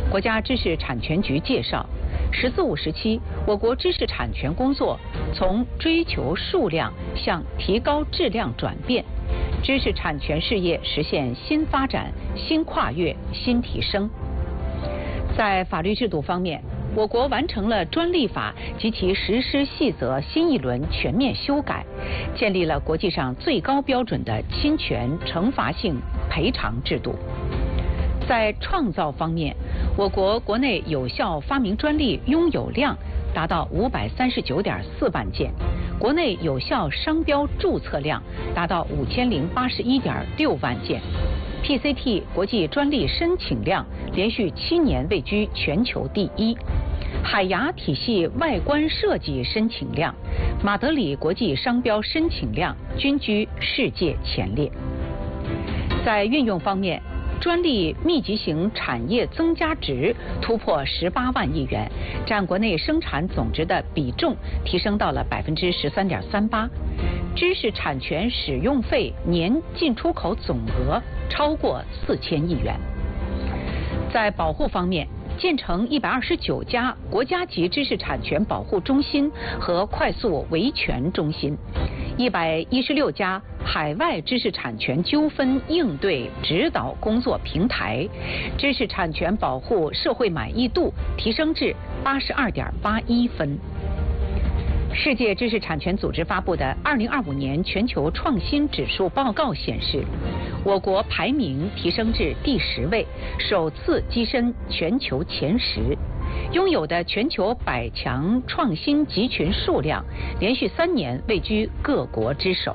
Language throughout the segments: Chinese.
国家知识产权局介绍，“十四五”时期，我国知识产权工作从追求数量向提高质量转变，知识产权事业实现新发展、新跨越、新提升。在法律制度方面，我国完成了专利法及其实施细则新一轮全面修改，建立了国际上最高标准的侵权惩罚性赔偿制度。在创造方面，我国国内有效发明专利拥有量达到539.4万件，国内有效商标注册量达到5081.6万件。PCT 国际专利申请量连续7年位居全球第一，海牙体系外观设计申请量、马德里国际商标申请量均居世界前列。在运用方面，专利密集型产业增加值突破18万亿元，占国内生产总值的比重提升到了13.38%，知识产权使用费年进出口总额超过4000亿元。在保护方面，建成129家国家级知识产权保护中心和快速维权中心，116家海外知识产权纠纷应对指导工作平台，知识产权保护社会满意度提升至82.81分。世界知识产权组织发布的2025年全球创新指数报告显示，我国排名提升至第10位，首次跻身全球前10，拥有的全球100强创新集群数量连续3年位居各国之首。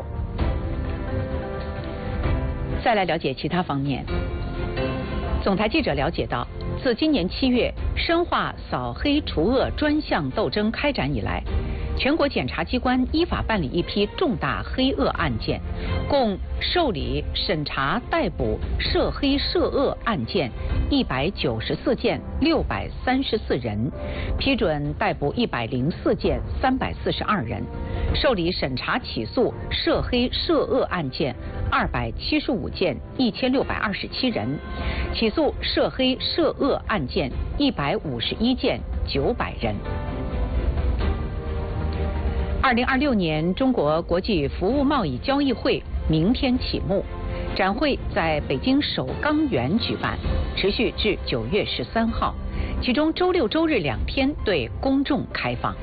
再来了解其他方面。总台记者了解到，自今年7月深化扫黑除恶专项斗争开展以来，全国检察机关依法办理一批重大黑恶案件，共受理审查逮捕涉黑涉恶案件194件634人，批准逮捕104件342人，受理审查起诉涉黑涉恶案件275件1627人，起诉涉黑涉恶案件151件900人。2026年中国国际服务贸易交易会明天启幕，展会在北京首钢园举办，持续至9月13号，其中周六周日2天对公众开放。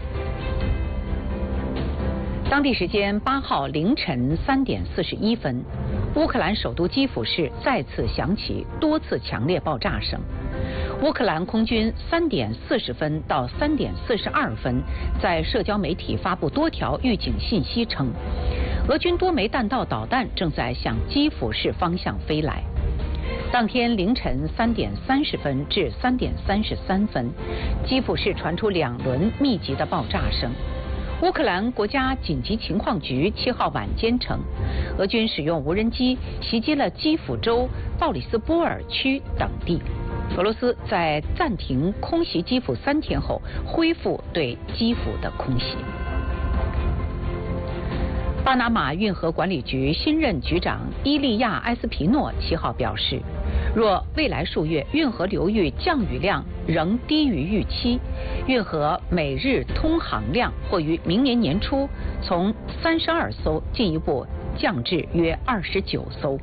当地时间8号凌晨3点41分，乌克兰首都基辅市再次响起多次强烈爆炸声。乌克兰空军3点40分到3点42分在社交媒体发布多条预警信息称，俄军多枚弹道导弹正在向基辅市方向飞来。当天凌晨3点30分至3点33分，基辅市传出2轮密集的爆炸声。乌克兰国家紧急情况局7号晚间称，俄军使用无人机袭击了基辅州鲍里斯波尔区等地。俄罗斯在暂停空袭基辅3天后，恢复对基辅的空袭。巴拿马运河管理局新任局长伊利亚·埃斯皮诺7号表示，若未来数月运河流域降雨量仍低于预期，运河每日通航量或于明年年初从32艘进一步降至约29艘。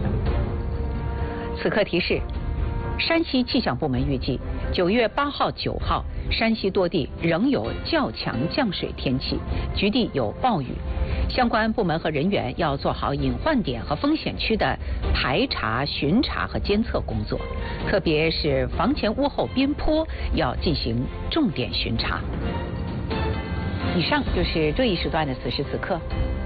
此刻提示，山西气象部门预计9月8号、9号，山西多地仍有较强降水天气，局地有暴雨。相关部门和人员要做好隐患点和风险区的排查、巡查和监测工作，特别是房前屋后边坡要进行重点巡查。以上就是这一时段的此时此刻。